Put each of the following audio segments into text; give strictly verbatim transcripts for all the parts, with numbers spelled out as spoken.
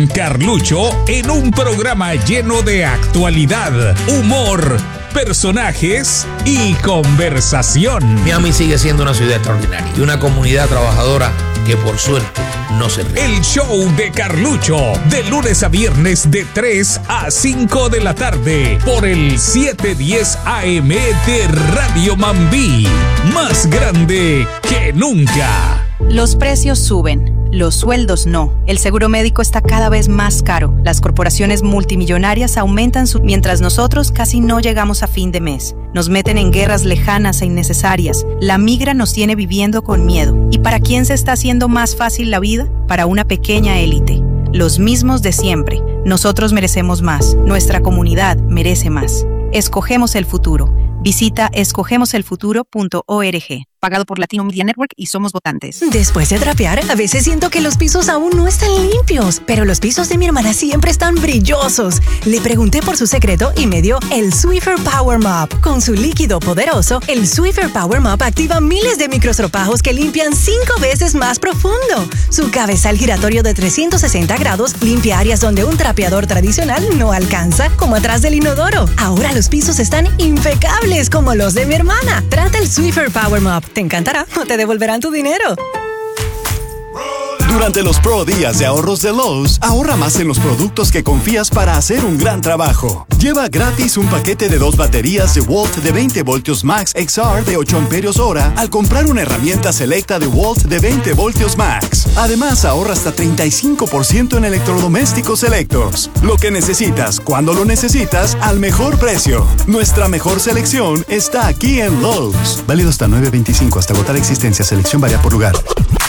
Carlucho en un programa lleno de actualidad, humor, personajes y conversación. Miami sigue siendo una ciudad extraordinaria y una comunidad trabajadora que por suerte no se ríe. El show de Carlucho, de lunes a viernes de tres a cinco de la tarde por el setecientos diez A M de Radio Mambí. Más grande que nunca. Los precios suben, los sueldos no. El seguro médico está cada vez más caro. Las corporaciones multimillonarias aumentan su... mientras nosotros casi no llegamos a fin de mes. Nos meten en guerras lejanas e innecesarias. La migra nos tiene viviendo con miedo. ¿Y para quién se está haciendo más fácil la vida? Para una pequeña élite. Los mismos de siempre. Nosotros merecemos más. Nuestra comunidad merece más. Escogemos el futuro. Visita escogemos el futuro punto org. Pagado por Latino Media Network y somos votantes. Después de trapear, a veces siento que los pisos aún no están limpios, pero los pisos de mi hermana siempre están brillosos. Le pregunté por su secreto y me dio el Swiffer Power Mop. Con su líquido poderoso, el Swiffer Power Mop activa miles de microestropajos que limpian cinco veces más profundo. Su cabezal giratorio de trescientos sesenta grados limpia áreas donde un trapeador tradicional no alcanza, como atrás del inodoro. Ahora los pisos están impecables como los de mi hermana. Trata el Swiffer Power Mop. Te encantará o te devolverán tu dinero. Durante los Pro Días de Ahorros de Lowe's, ahorra más en los productos que confías para hacer un gran trabajo. Lleva gratis un paquete de dos baterías DeWalt de veinte voltios Max X R de ocho amperios hora al comprar una herramienta selecta DeWalt de veinte voltios Max. Además, ahorra hasta treinta y cinco por ciento en electrodomésticos selectos. Lo que necesitas, cuando lo necesitas, al mejor precio. Nuestra mejor selección está aquí en Lowe's. Válido hasta nueve veinticinco, hasta agotar existencia. Selección varía por lugar.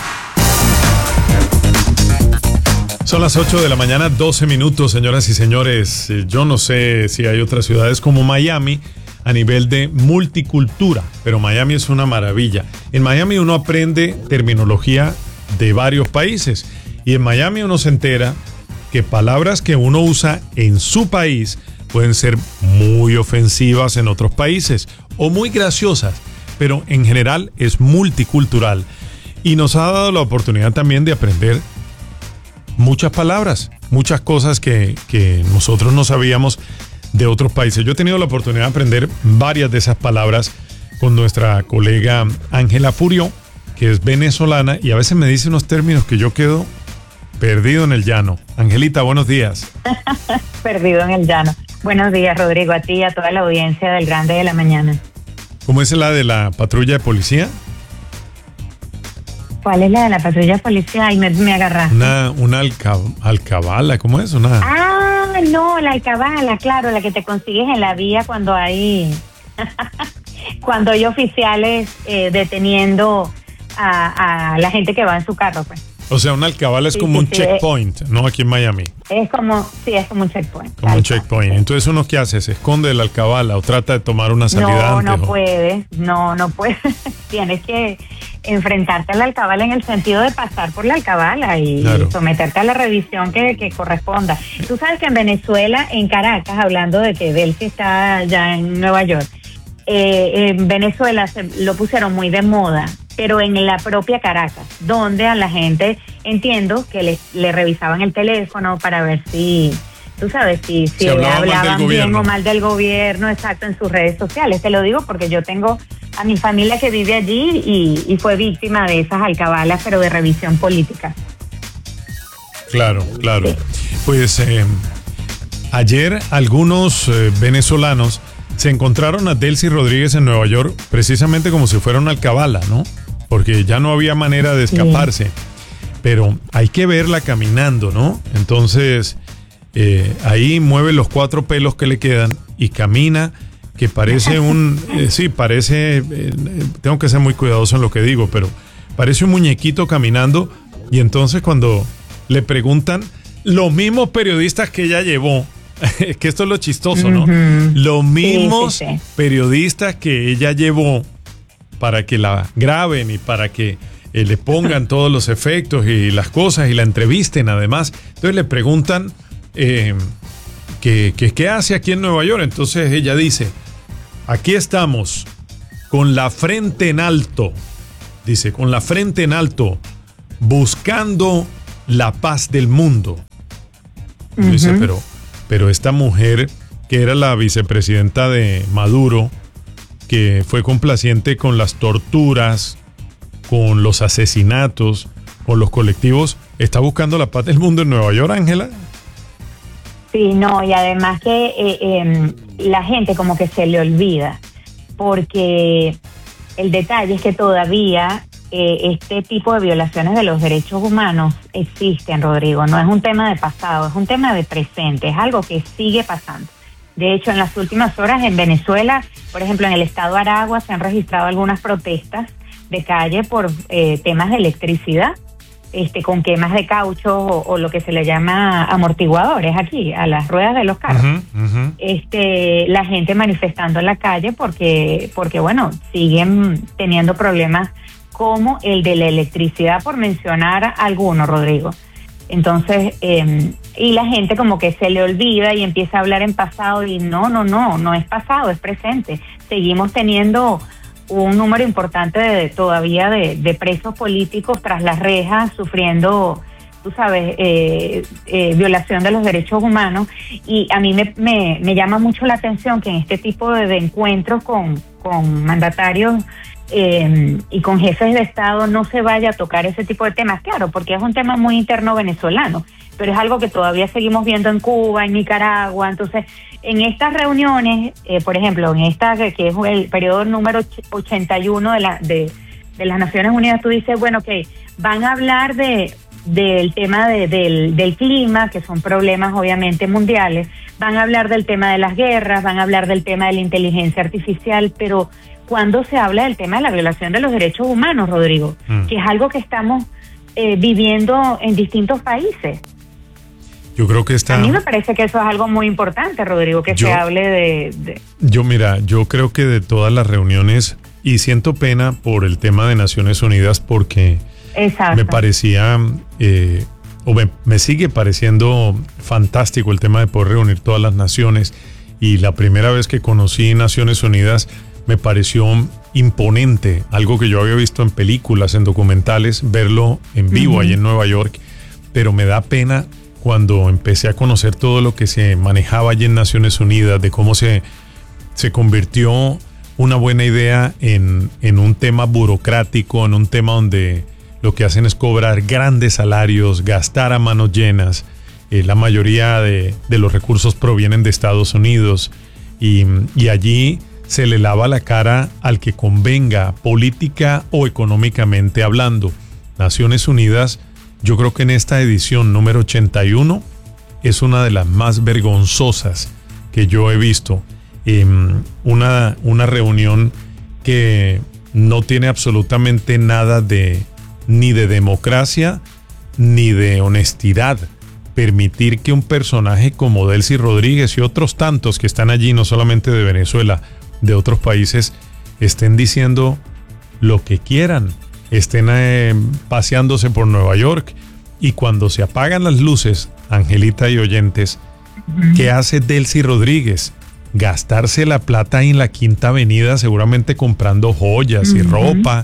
Son las ocho de la mañana, doce minutos, señoras y señores. Yo no sé si hay otras ciudades como Miami a nivel de multicultura, pero Miami es una maravilla. En Miami uno aprende terminología de varios países y en Miami uno se entera que palabras que uno usa en su país pueden ser muy ofensivas en otros países o muy graciosas, pero en general es multicultural y nos ha dado la oportunidad también de aprender muchas palabras, muchas cosas que, que nosotros no sabíamos de otros países. Yo he tenido la oportunidad de aprender varias de esas palabras con nuestra colega Ángela Furio, que es venezolana, y a veces me dice unos términos que yo quedo perdido en el llano. Angelita, buenos días. Perdido en el llano. Buenos días, Rodrigo, a ti y a toda la audiencia del Grande de la Mañana. ¿Cómo es la de la patrulla de policía? ¿Cuál es la de la patrulla de policía? Ay, me, me agarraste. Una, una alca, alcabala, ¿cómo es? Una... Ah, no, la alcabala, claro, la que te consigues en la vía cuando hay cuando hay oficiales eh, deteniendo a, a la gente que va en su carro, pues. O sea, una alcabala es sí, como sí, un sí, checkpoint, ¿no? Aquí en Miami. Es como, sí, es como un checkpoint. Como un checkpoint. Entonces, ¿uno qué hace? ¿Se esconde de la alcabala o trata de tomar una salida no, antes? No, no o... puedes, no, no puedes. Tienes que enfrentarte a la alcabala en el sentido de pasar por la alcabala y claro, someterte a la revisión que, que corresponda. Tú sabes que en Venezuela, en Caracas, hablando de que Delcy está ya en Nueva York, eh, en Venezuela se lo pusieron muy de moda, pero en la propia Caracas, donde a la gente, entiendo, que le, le revisaban el teléfono para ver si, tú sabes, si, si hablaban bien o mal del gobierno, exacto, en sus redes sociales. Te lo digo porque yo tengo a mi familia que vive allí y, y fue víctima de esas alcabalas, pero de revisión política. Claro, claro. Sí. Pues eh, ayer algunos eh, venezolanos se encontraron a Delcy Rodríguez en Nueva York precisamente como si fuera una alcabala, ¿no? Porque ya no había manera de escaparse. Sí. Pero hay que verla caminando, ¿no? Entonces, eh, ahí mueve los cuatro pelos que le quedan y camina, que parece un... Eh, sí, parece... Eh, tengo que ser muy cuidadoso en lo que digo, pero parece un muñequito caminando. Y entonces cuando le preguntan, los mismos periodistas que ella llevó, que esto es lo chistoso, ¿no? Uh-huh. Los mismos sí, sí, sí. periodistas que ella llevó para que la graben y para que eh, le pongan todos los efectos y las cosas y la entrevisten además. Entonces le preguntan eh, que, que, qué hace aquí en Nueva York. Entonces ella dice, aquí estamos con la frente en alto, dice, con la frente en alto, buscando la paz del mundo. Uh-huh. Dice, pero, pero esta mujer que era la vicepresidenta de Maduro, que fue complaciente con las torturas, con los asesinatos, con los colectivos, ¿está buscando la paz del mundo en Nueva York, Ángela? Sí, no, y además que eh, eh, la gente como que se le olvida, porque el detalle es que todavía eh, este tipo de violaciones de los derechos humanos existen, Rodrigo. No es un tema de pasado, es un tema de presente, es algo que sigue pasando. De hecho, en las últimas horas en Venezuela, por ejemplo, en el estado Aragua, se han registrado algunas protestas de calle por eh, temas de electricidad, este, con quemas de caucho o, o lo que se le llama amortiguadores aquí, a las ruedas de los carros. Uh-huh, uh-huh. Este, la gente manifestando en la calle porque, porque, bueno, siguen teniendo problemas como el de la electricidad, por mencionar algunos, Rodrigo. Entonces, eh, y la gente como que se le olvida y empieza a hablar en pasado y no, no, no, no es pasado, es presente. Seguimos teniendo un número importante de, todavía de, de presos políticos tras las rejas, sufriendo, tú sabes, eh, eh, violación de los derechos humanos. Y a mí me, me, me llama mucho la atención que en este tipo de, de encuentros con, con mandatarios eh, y con jefes de Estado no se vaya a tocar ese tipo de temas, claro, porque es un tema muy interno venezolano, pero es algo que todavía seguimos viendo en Cuba, en Nicaragua. Entonces, en estas reuniones, eh, por ejemplo, en esta que, que es el periodo número ochenta y uno de, la, de, de las Naciones Unidas, tú dices, bueno, ok, van a hablar de del tema de, del, del clima, que son problemas obviamente mundiales, van a hablar del tema de las guerras, van a hablar del tema de la inteligencia artificial, pero cuando se habla del tema de la violación de los derechos humanos, Rodrigo, mm. que es algo que estamos eh, viviendo en distintos países. Yo creo que está... A mí me parece que eso es algo muy importante, Rodrigo, que yo, se hable de, de... Yo, mira, yo creo que de todas las reuniones, y siento pena por el tema de Naciones Unidas, porque Exacto. me parecía, eh, o me, me sigue pareciendo fantástico el tema de poder reunir todas las naciones, y la primera vez que conocí Naciones Unidas me pareció imponente, algo que yo había visto en películas, en documentales, verlo en vivo uh-huh. allí en Nueva York, pero me da pena cuando empecé a conocer todo lo que se manejaba allí en Naciones Unidas, de cómo se, se convirtió una buena idea en, en un tema burocrático, en un tema donde lo que hacen es cobrar grandes salarios, gastar a manos llenas. Eh, la mayoría de, de los recursos provienen de Estados Unidos y, y allí se le lava la cara al que convenga, política o económicamente hablando. Naciones Unidas, yo creo que en esta edición número ochenta y uno es una de las más vergonzosas que yo he visto. Eh, una, una reunión que no tiene absolutamente nada de ni de democracia ni de honestidad. Permitir que un personaje como Delcy Rodríguez y otros tantos que están allí, no solamente de Venezuela, de otros países, estén diciendo lo que quieran, estén eh, paseándose por Nueva York, y cuando se apagan las luces, Angelita y oyentes, ¿qué hace Delcy Rodríguez? Gastarse la plata ahí en la Quinta Avenida, seguramente comprando joyas uh-huh. y ropa,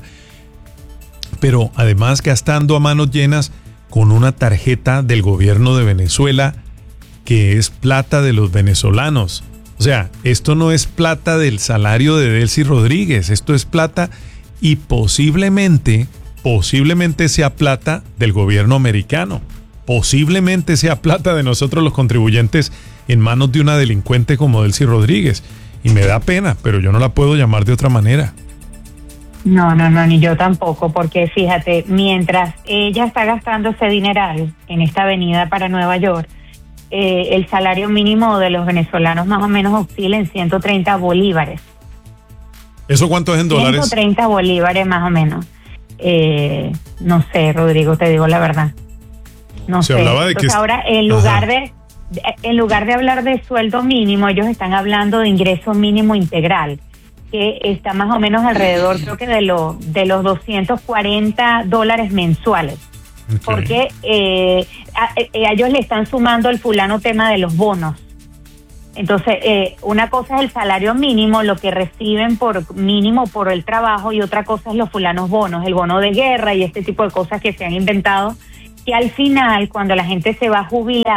pero además gastando a manos llenas con una tarjeta del gobierno de Venezuela que es plata de los venezolanos. O sea, esto no es plata del salario de Delcy Rodríguez, esto es plata y posiblemente, posiblemente sea plata del gobierno americano, posiblemente sea plata de nosotros los contribuyentes en manos de una delincuente como Delcy Rodríguez. Y me da pena, pero yo no la puedo llamar de otra manera. No, no, no, ni yo tampoco, porque fíjate, mientras ella está gastando ese dineral en esta avenida para Nueva York, eh, el salario mínimo de los venezolanos más o menos oscila en ciento treinta bolívares. ¿Eso cuánto es en dólares? ciento treinta bolívares más o menos. Eh, no sé, Rodrigo, te digo la verdad. No Se sé. hablaba de Entonces, que... ahora, en lugar de, en lugar de hablar de sueldo mínimo, ellos están hablando de ingreso mínimo integral, que está más o menos alrededor, creo que de, lo, de los doscientos cuarenta dólares mensuales. Okay. Porque eh, a, a ellos le están sumando el fulano tema de los bonos. Entonces, eh, una cosa es el salario mínimo, lo que reciben por mínimo por el trabajo, y otra cosa es los fulanos bonos, el bono de guerra y este tipo de cosas que se han inventado, que al final, cuando la gente se va a jubilar,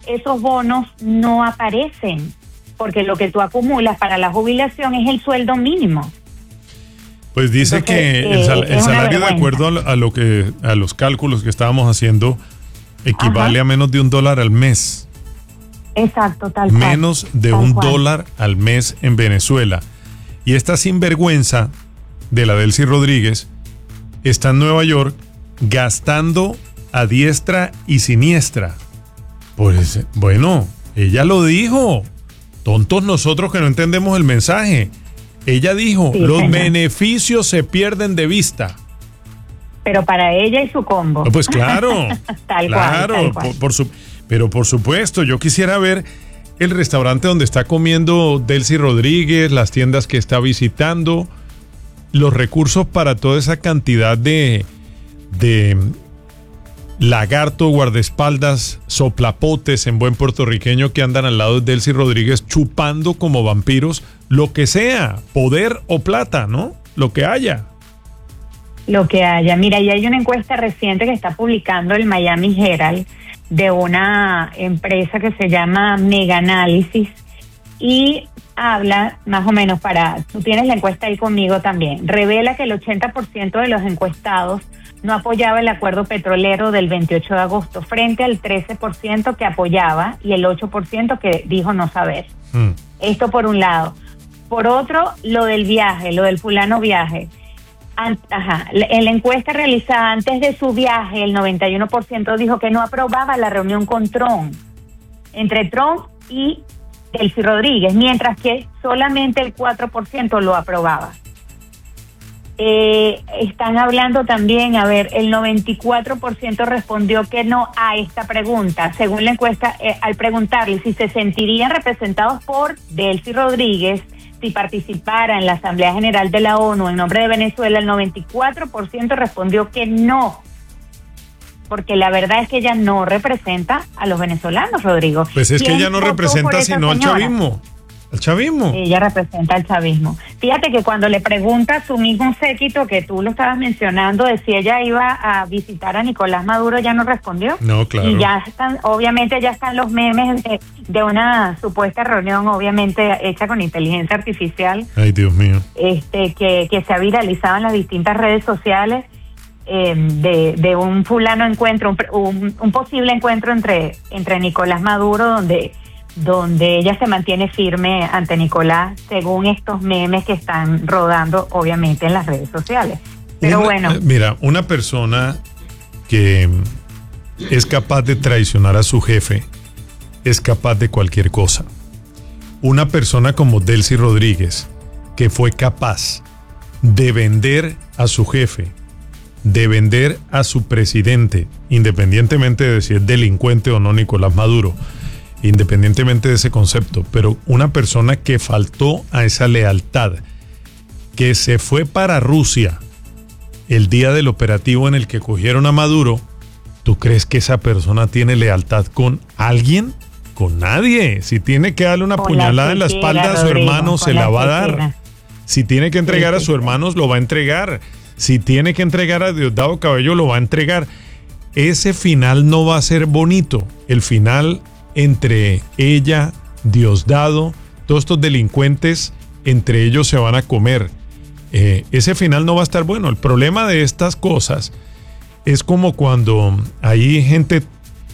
esos bonos no aparecen, porque lo que tú acumulas para la jubilación es el sueldo mínimo. Pues dice Entonces, que el, sal, eh, el salario, de acuerdo a, a lo que a los cálculos que estábamos haciendo, equivale Ajá. a menos de un dólar al mes. Exacto, tal cual. Menos de tal un cual. dólar al mes en Venezuela. Y esta sinvergüenza de la Delcy Rodríguez está en Nueva York gastando a diestra y siniestra. Pues bueno, ella lo dijo. Tontos nosotros que no entendemos el mensaje. Ella dijo, sí, los señor. beneficios se pierden de vista. Pero para ella y su combo. Pues claro, tal claro, cual, tal cual. Por, por su, pero por supuesto, yo quisiera ver el restaurante donde está comiendo Delcy Rodríguez, las tiendas que está visitando, los recursos para toda esa cantidad de, de lagarto, guardaespaldas, soplapotes en buen puertorriqueño que andan al lado de Delcy Rodríguez chupando como vampiros, lo que sea, poder o plata, ¿no? Lo que haya. Lo que haya. Mira, y hay una encuesta reciente que está publicando el Miami Herald de una empresa que se llama Mega Análisis y habla más o menos para, tú tienes la encuesta ahí conmigo también, revela que el ochenta por ciento de los encuestados no apoyaba el acuerdo petrolero del veintiocho de agosto frente al trece por ciento que apoyaba y el ocho por ciento que dijo no saber. Mm. Esto por un lado. Por otro, lo del viaje, lo del fulano viaje. Ajá, en la encuesta realizada antes de su viaje, el noventa y uno por ciento dijo que no aprobaba la reunión con Trump, entre Trump y Delcy Rodríguez, mientras que solamente el cuatro por ciento lo aprobaba. Eh, están hablando también, a ver, el noventa y cuatro por ciento respondió que no a esta pregunta. Según la encuesta, eh, al preguntarle si se sentirían representados por Delcy Rodríguez, si participara en la Asamblea General de la ONU en nombre de Venezuela, el noventa y cuatro por ciento respondió que no, porque la verdad es que ella no representa a los venezolanos, Rodrigo. Pues es que ella no representa sino al chavismo. ¿El chavismo? Ella representa al chavismo. Fíjate que cuando le pregunta a su mismo séquito, que tú lo estabas mencionando, de si ella iba a visitar a Nicolás Maduro, ya no respondió. No, claro. Y ya están, obviamente ya están los memes de, de una supuesta reunión, obviamente hecha con inteligencia artificial. Ay, Dios mío. Este, que, que se ha viralizado en las distintas redes sociales, eh, de, de un fulano encuentro, un, un, un posible encuentro entre, entre Nicolás Maduro, donde... donde ella se mantiene firme ante Nicolás, según estos memes que están rodando, obviamente, en las redes sociales. Pero una, bueno. Mira, una persona que es capaz de traicionar a su jefe es capaz de cualquier cosa. Una persona como Delcy Rodríguez, que fue capaz de vender a su jefe, de vender a su presidente, independientemente de si es delincuente o no Nicolás Maduro, independientemente de ese concepto, pero una persona que faltó a esa lealtad, que se fue para Rusia el día del operativo en el que cogieron a Maduro, ¿tú crees que esa persona tiene lealtad con alguien? Con nadie. Si tiene que darle una con puñalada la en la espalda quiera, a su Rodrigo, hermano, se la, la va a dar. Quiera. Si tiene que entregar sí, sí, a sus hermanos, lo va a entregar. Si tiene que entregar a Diosdado Cabello, lo va a entregar. Ese final no va a ser bonito. El final entre ella, Diosdado, todos estos delincuentes, entre ellos se van a comer. Eh, ese final no va a estar bueno. El problema de estas cosas es como cuando hay gente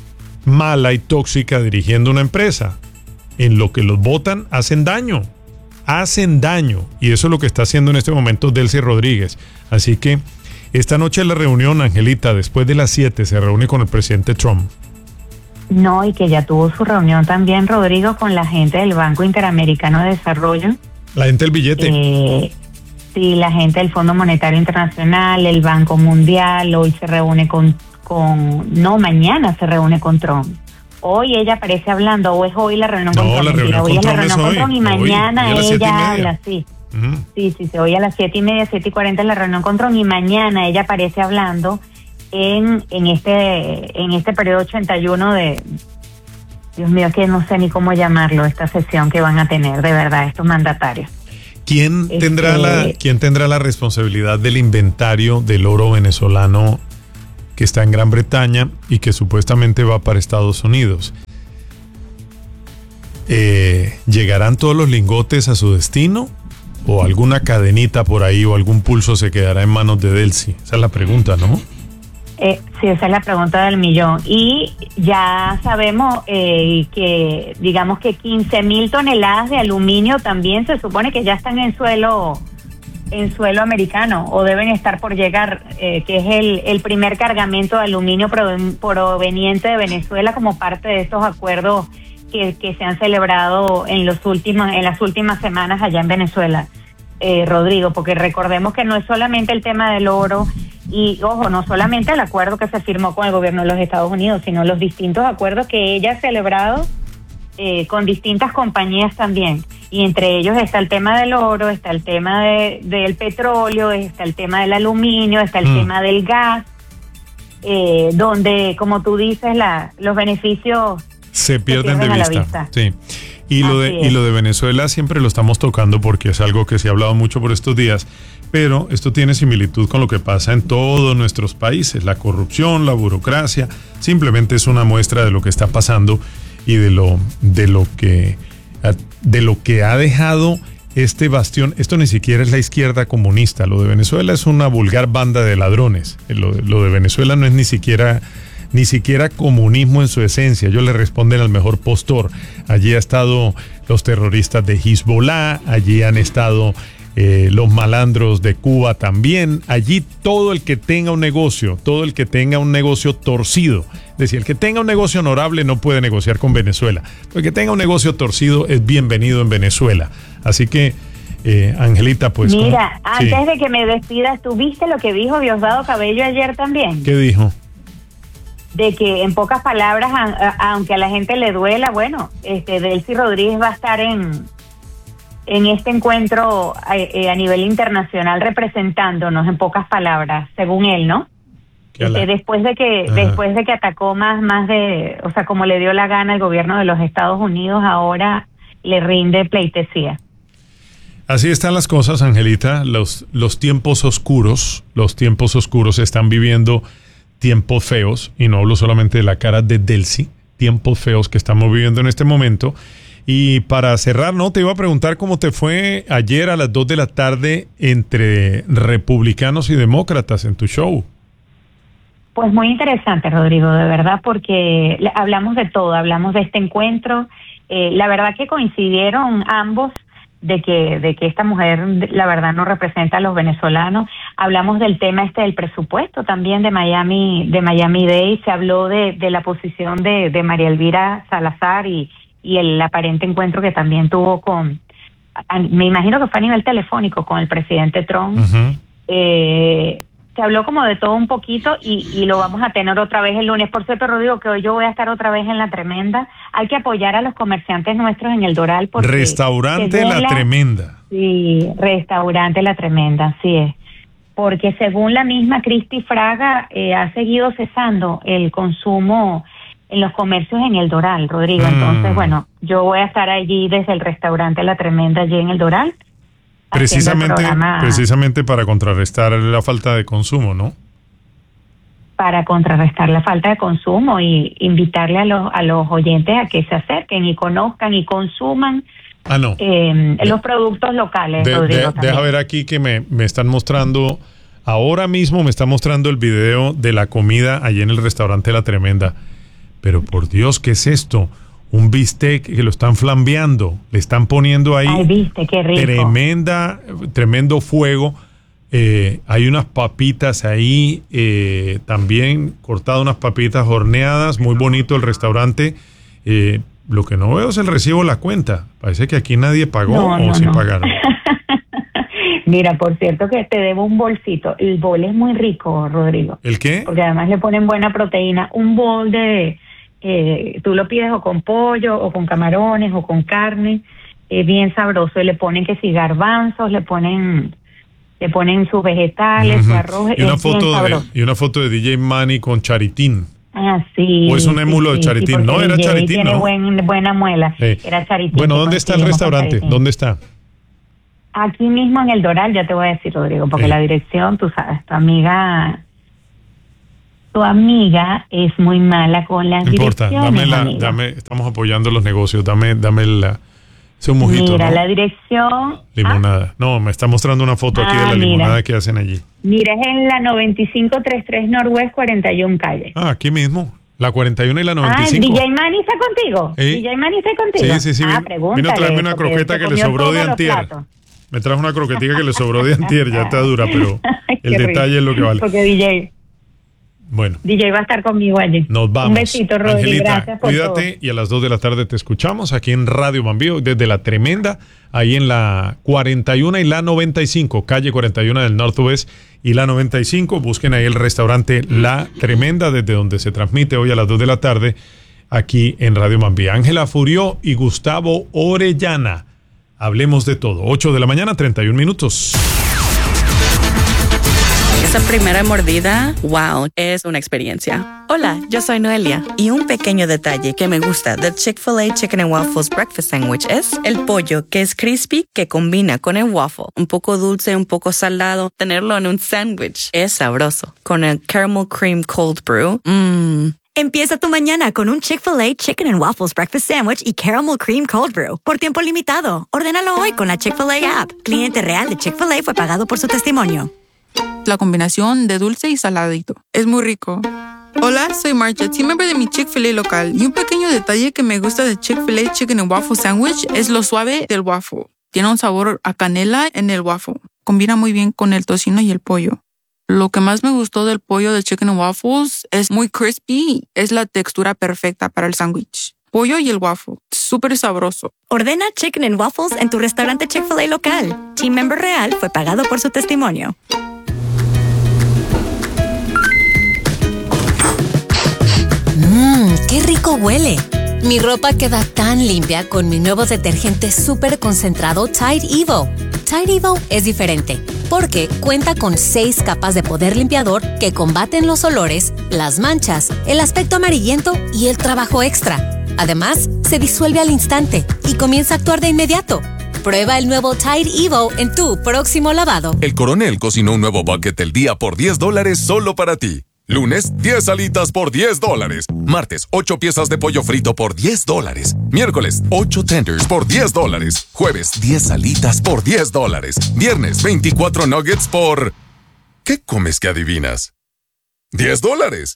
mala y tóxica dirigiendo una empresa. En lo que los votan hacen daño. Hacen daño. Y eso es lo que está haciendo en este momento Delcy Rodríguez. Así que esta noche la reunión, Angelita, después de las siete, se reúne con el presidente Trump. No, y que ya tuvo su reunión también, Rodrigo, con la gente del Banco Interamericano de Desarrollo. La gente del billete. Eh, sí, la gente del Fondo Monetario Internacional, el Banco Mundial. Hoy se reúne con, con, no, mañana se reúne con Trump. Hoy ella aparece hablando, o es hoy la reunión no, con Trump. La reunión hoy con es la Trump reunión es con hoy. Trump y mañana hoy, hoy ella habla, sí. Uh-huh. Sí, sí, se oye a las siete y media, siete y cuarenta en la reunión con Trump y mañana ella aparece hablando en, en este, en este periodo ochenta y uno de, Dios mío, que no sé ni cómo llamarlo, esta sesión que van a tener, de verdad, estos mandatarios. ¿Quién este, tendrá la, quién tendrá la responsabilidad del inventario del oro venezolano que está en Gran Bretaña y que supuestamente va para Estados Unidos? eh, ¿llegarán todos los lingotes a su destino? ¿O alguna cadenita por ahí o algún pulso se quedará en manos de Delcy? Esa es la pregunta, ¿no? Eh, sí, esa es la pregunta del millón. Y ya sabemos eh, que, digamos que quince mil toneladas de aluminio también se supone que ya están en suelo en suelo americano o deben estar por llegar, eh, que es el, el primer cargamento de aluminio proveniente de Venezuela como parte de estos acuerdos que, que se han celebrado en los últimos en las últimas semanas allá en Venezuela, eh, Rodrigo, porque recordemos que no es solamente el tema del oro. Y, ojo, no solamente el acuerdo que se firmó con el gobierno de los Estados Unidos, sino los distintos acuerdos que ella ha celebrado eh, con distintas compañías también. Y entre ellos está el tema del oro, está el tema de, del petróleo, está el tema del aluminio, está el mm. tema del gas, eh, donde, como tú dices, la, los beneficios se pierden, se pierden de a vista. la vista. Sí. Y lo, de, y lo de Venezuela siempre lo estamos tocando porque es algo que se ha hablado mucho por estos días, pero esto tiene similitud con lo que pasa en todos nuestros países. La corrupción, la burocracia, simplemente es una muestra de lo que está pasando y de lo, de lo que, de lo que ha dejado este bastión. Esto ni siquiera es la izquierda comunista. Lo de Venezuela es una vulgar banda de ladrones. Lo, lo de Venezuela no es ni siquiera... ni siquiera comunismo en su esencia. Ellos le responden al mejor postor. Allí han estado los terroristas de Hezbollah, allí han estado eh, los malandros de Cuba también. Allí todo el que tenga un negocio, todo el que tenga un negocio torcido, es decir, el que tenga un negocio honorable no puede negociar con Venezuela. El que tenga un negocio torcido es bienvenido en Venezuela. Así que, eh, Angelita, pues... Mira, ¿cómo? antes Sí. de que me despidas, ¿tú viste lo que dijo Diosdado Cabello ayer también? ¿Qué dijo? De que, en pocas palabras, a, a, aunque a la gente le duela, bueno, este Delcy Rodríguez va a estar en en este encuentro a, a nivel internacional representándonos, en pocas palabras, según él, ¿no? Este, después de que Ajá. después de que atacó más más de, o sea, como le dio la gana al gobierno de los Estados Unidos, ahora le rinde pleitesía. Así están las cosas, Angelita. Los los tiempos oscuros, los tiempos oscuros se están viviendo. Tiempos feos, y no hablo solamente de la cara de Delcy, tiempos feos que estamos viviendo en este momento. Y para cerrar, no, te iba a preguntar cómo te fue ayer a las dos de la tarde entre republicanos y demócratas en tu show. Pues muy interesante, Rodrigo, de verdad, porque hablamos de todo, hablamos de este encuentro. Eh, la verdad que coincidieron ambos de que de que esta mujer, la verdad, no representa a los venezolanos. Hablamos del tema este del presupuesto también de Miami de Miami-Dade. Se habló de, de la posición de, de María Elvira Salazar y, y el aparente encuentro que también tuvo con, a, me imagino que fue a nivel telefónico, con el presidente Trump. Uh-huh. Eh, se habló como de todo un poquito y, y lo vamos a tener otra vez el lunes. Por cierto, Rodrigo, que hoy yo voy a estar otra vez en La Tremenda. Hay que apoyar a los comerciantes nuestros en el Doral. Porque Restaurante La, la Tremenda. Sí, Restaurante La Tremenda, así es. Porque según la misma Cristi Fraga, eh, ha seguido cesando el consumo en los comercios en el Doral, Rodrigo. Mm. Entonces, bueno, yo voy a estar allí desde el Restaurante La Tremenda, allí en el Doral. Precisamente, precisamente para contrarrestar la falta de consumo, ¿no? Para contrarrestar la falta de consumo y invitarle a los a los oyentes a que se acerquen y conozcan y consuman ah, no. eh, los productos locales. De, Rodrigo, de, deja ver aquí que me, me están mostrando, ahora mismo me está mostrando el video de la comida allí en el Restaurante La Tremenda. Pero por Dios, ¿qué es esto? Un bistec que lo están flambeando, le están poniendo ahí. Ay, viste, qué rico. Tremenda, tremendo fuego. Eh, hay unas papitas ahí, eh, también cortadas unas papitas horneadas, muy bonito el restaurante. Eh, lo que no veo es el recibo de la cuenta. Parece que aquí nadie pagó no, o no, sí no. pagaron. Mira, por cierto que te debo un bolsito. El bol es muy rico, Rodrigo. ¿El qué? Porque además le ponen buena proteína. Un bol de... Eh, tú lo pides o con pollo o con camarones o con carne, eh, bien sabroso, y le ponen que si garbanzos, le ponen le ponen sus vegetales, uh-huh. su arroz, y una es foto bien de, sabroso. Y una foto de D J Manny con Charitín. Ah, sí. O es un émulo sí, de Charitín. Sí, no, era D J Charitín, tiene ¿no? Buen, buena muela. Sí. Era Charitín. Bueno, ¿dónde está el restaurante? ¿Dónde está? Aquí mismo en el Doral, ya te voy a decir, Rodrigo, porque sí. La dirección, tú sabes, tu amiga... Tu tu amiga es muy mala con las no importa, direcciones, dame la, dame, estamos apoyando los negocios, dame, dame la, ese un mojito. Mira, ¿no? la dirección... Limonada. ¿Ah? No, me está mostrando una foto aquí ah, de la mira. limonada que hacen allí. Mira, es en la noventa y cinco treinta y tres Northwest cuarenta y uno calle. Ah, aquí mismo. La cuarenta y uno y la noventa y cinco. Ah, D J Manny está contigo. ¿Eh? D J Manny está contigo. Sí, sí, sí. Ah, vino a traerme una croqueta que le sobró de antier. Me trajo una croquetita que le sobró de antier, ya está dura, pero el detalle rico. Es lo que vale. Porque D J... Bueno. D J va a estar conmigo allí. Nos vamos. Un besito, Rodri. Angelita, gracias por cuídate todo. Y a las dos de la tarde te escuchamos aquí en Radio Mambí, desde La Tremenda, ahí en la cuarenta y uno y la noventa y cinco, calle cuarenta y uno del Northwest y la noventa y cinco. Busquen ahí el restaurante La Tremenda, desde donde se transmite hoy a las dos de la tarde aquí en Radio Mambí. Ángela Furió y Gustavo Orellana. Hablemos de todo. ocho de la mañana, treinta y un minutos. Esa primera mordida, wow, es una experiencia. Hola, yo soy Noelia. Y un pequeño detalle que me gusta del Chick-fil-A Chicken and Waffles Breakfast Sandwich es el pollo, que es crispy, que combina con el waffle. Un poco dulce, un poco salado. Tenerlo en un sándwich es sabroso. Con el Caramel Cream Cold Brew, mmm. Empieza tu mañana con un Chick-fil-A Chicken and Waffles Breakfast Sandwich y Caramel Cream Cold Brew. Por tiempo limitado. Ordénalo hoy con la Chick-fil-A app. Cliente real de Chick-fil-A fue pagado por su testimonio. La combinación de dulce y saladito. Es muy rico. Hola, soy Marcia, team member de mi Chick-fil-A local. Y un pequeño detalle que me gusta de Chick-fil-A Chicken and Waffle Sandwich es lo suave del waffle. Tiene un sabor a canela en el waffle. Combina muy bien con el tocino y el pollo. Lo que más me gustó del pollo de Chicken and Waffles es muy crispy. Es la textura perfecta para el sándwich. Pollo y el waffle. Súper sabroso. Ordena Chicken and Waffles en tu restaurante Chick-fil-A local. Team member real fue pagado por su testimonio. Mmm, qué rico huele. Mi ropa queda tan limpia con mi nuevo detergente súper concentrado Tide Evo. Tide Evo es diferente porque cuenta con seis capas de poder limpiador que combaten los olores, las manchas, el aspecto amarillento y el trabajo extra. Además, se disuelve al instante y comienza a actuar de inmediato. Prueba el nuevo Tide Evo en tu próximo lavado. El Coronel cocinó un nuevo bucket del día por diez dólares solo para ti. Lunes, diez alitas por diez dólares. Martes, ocho piezas de pollo frito por diez dólares. Miércoles, ocho tenders por diez dólares. Jueves, diez alitas por diez dólares. Viernes, veinticuatro nuggets por... ¿Qué comes que adivinas? diez dólares.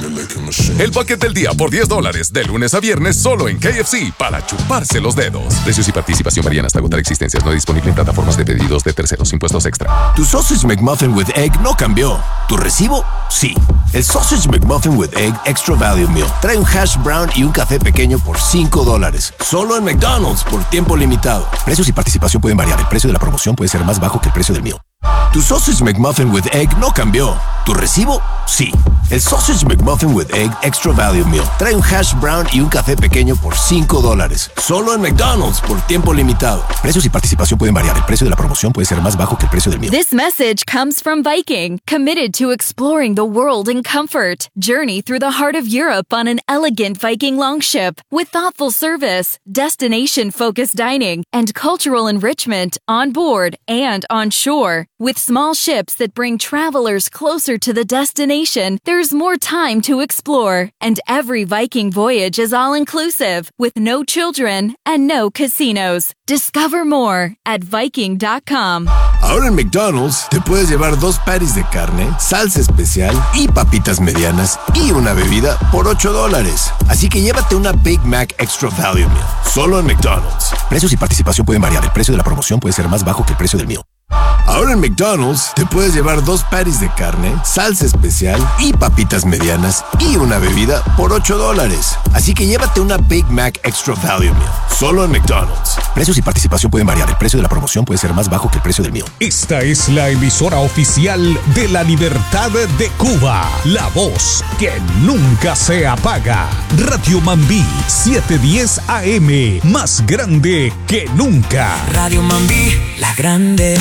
El bucket del día por diez dólares. De lunes a viernes solo en K F C para chuparse los dedos. Precios y participación varían hasta agotar existencias. No disponible en plataformas de pedidos de terceros. Impuestos extra. Tu Sausage McMuffin with Egg no cambió. ¿Tu recibo? Sí. El Sausage McMuffin with Egg Extra Value Meal trae un hash brown y un café pequeño por cinco dólares. Solo en McDonald's por tiempo limitado. Precios y participación pueden variar. El precio de la promoción puede ser más bajo que el precio del meal. Tu Sausage McMuffin with Egg no cambió. ¿Tu recibo? Sí. El Sausage McMuffin with Egg Extra Value Meal trae un hash brown y un café pequeño por cinco dólares. Solo en McDonald's por tiempo limitado. Precios y participación pueden variar. El precio de la promoción puede ser más bajo que el precio del meal. This message comes from Viking, committed to exploring the world in comfort. Journey through the heart of Europe on an elegant Viking longship with thoughtful service, destination-focused dining, and cultural enrichment on board and on shore. With small ships that bring travelers closer to the destination, there's more time to explore. And every Viking voyage is all-inclusive, with no children and no casinos. Discover more at Viking dot com. Ahora en McDonald's te puedes llevar dos patties de carne, salsa especial y papitas medianas y una bebida por ocho dólares. Así que llévate una Big Mac Extra Value Meal. Solo en McDonald's. Precios y participación pueden variar. El precio de la promoción puede ser más bajo que el precio del meal. Ahora en McDonald's te puedes llevar dos patties de carne, salsa especial y papitas medianas y una bebida por ocho dólares. Así que llévate una Big Mac Extra Value Meal. Solo en McDonald's. Precios y participación pueden variar. El precio de la promoción puede ser más bajo que el precio del meal. Esta es la emisora oficial de la Libertad de Cuba. La voz que nunca se apaga. Radio Mambí setecientos diez A M. Más grande que nunca. Radio Mambí, la grande.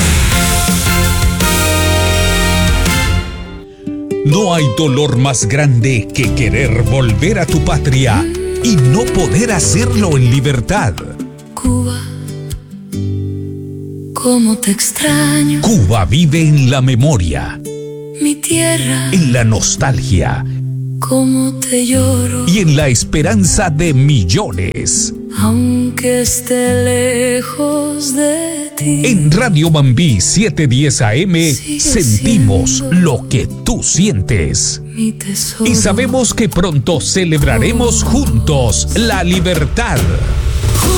No hay dolor más grande que querer volver a tu patria y no poder hacerlo en libertad. Cuba, cómo te extraño. Cuba vive en la memoria, mi tierra, en la nostalgia Cómo te lloro. Y en la esperanza de millones. Aunque esté lejos de ti. En Radio Mambí setecientos diez A M sentimos lo que tú sientes. Mi tesoro. Y sabemos que pronto celebraremos juntos la libertad.